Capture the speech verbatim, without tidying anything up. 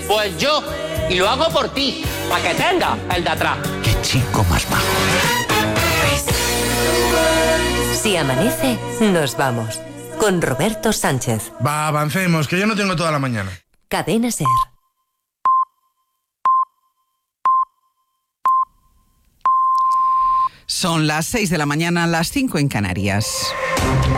Pues yo, y lo hago por ti, para que tenga el de atrás. ¡Qué chico más majo! Si amanece, nos vamos. Con Roberto Sánchez. Va, avancemos, que yo no tengo toda la mañana. Cadena SER. Son las seis de la mañana, las cinco en Canarias.